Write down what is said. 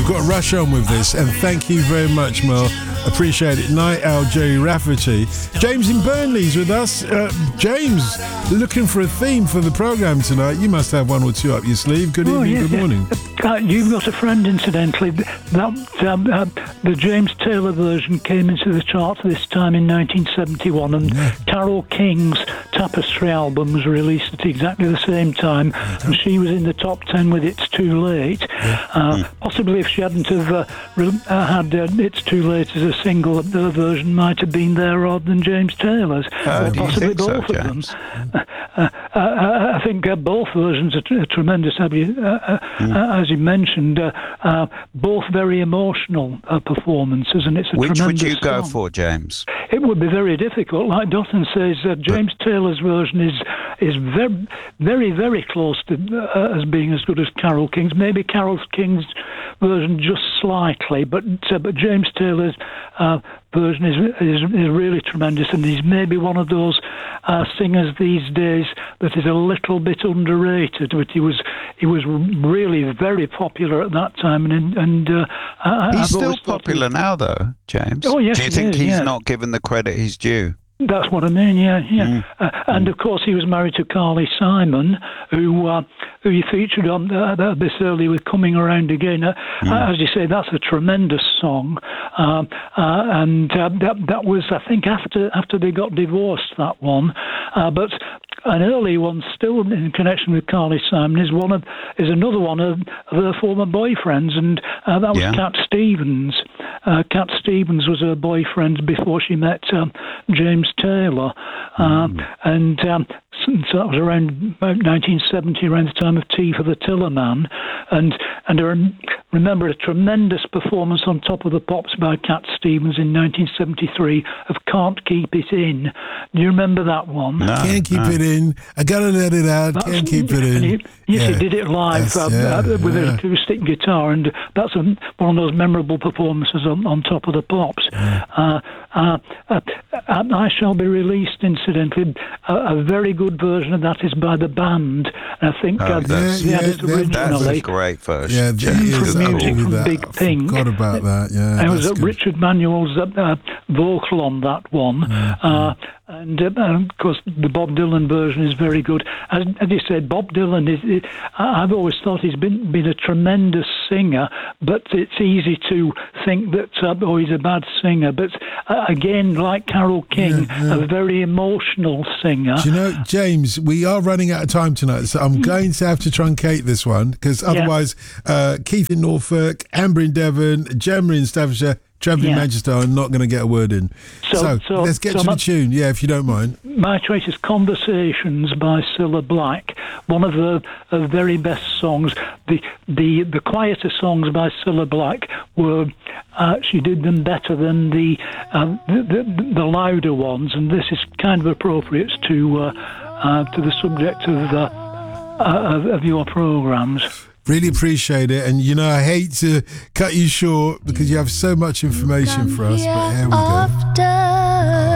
got to rush on with this, and thank you very much, Mel. Appreciate it. Night Owl Jerry Rafferty. James in Burnley's with us. James, looking for a theme for the programme tonight. You must have one or two up your sleeve. Good evening, yes, good morning. You've got a friend, incidentally. The James Taylor version came into the charts this time in 1971, and Carole King's Tapestry album was released at exactly the same time, and she was in the top 10 with It's Too Late. Possibly if she hadn't have had It's Too Late as a single, the version might have been there rather than James Taylor's. Possibly both of them. I think both versions are tremendous, as you mentioned. Both very emotional performances, and it's a tremendous Which would you go song. for, James? It would be very difficult. Like Dotton says, James Taylor's version is very, very, very close to as being as good as Carole King's. Maybe Carole King's version just slightly, but James Taylor's version is really tremendous, and he's maybe one of those singers these days that is a little bit underrated. But he was really very popular at that time, and he's still popular now, though, James. Oh yes, do you think he's not given the credit he's due? That's what I mean, yeah. And of course, he was married to Carly Simon, who you featured on this earlier with "Coming Around Again." As you say, that's a tremendous song, and that was, I think, after they got divorced. That one, but an early one, still in connection with Carly Simon, is another one of her former boyfriends, and that was Cat Stevens. Cat Stevens was her boyfriend before she met James Taylor, and so that was around about 1970, around the time of Tea for the Tillerman, and I remember a tremendous performance on Top of the Pops by Cat Stevens in 1973 of "Can't Keep It In." Do you remember that one? No, can't keep it in. I gotta let it out. Can't keep it in. He did it live with an acoustic guitar, and that's one of those memorable performances on Top of the Pops. I Shall Be Released, incidentally, a very good version of that is by the band. I think they had it originally. That's a great version. Yeah, music from Big Pink. Forgot about that. Yeah, it was Richard Manuel's vocal on that one. And of course, the Bob Dylan version is very good. As you said, Bob Dylan I've always thought he's been a tremendous singer, but it's easy to think that he's a bad singer. But again, like Carole King, a very emotional singer. Do you know, James, we are running out of time tonight, so I'm going to have to truncate this one, because otherwise Keith in Norfolk, Amber in Devon, Gemma in Staffordshire, Trevor in Manchester are not going to get a word in. So let's get to the tune, if you don't mind. My choice is Conversations by Cilla Black, one of the very best songs. The quieter songs by Cilla Black were, she did them better than the louder ones, and this is kind of appropriate to the subject of your programmes. Really appreciate it, and I hate to cut you short because you have so much information for us, but here we go.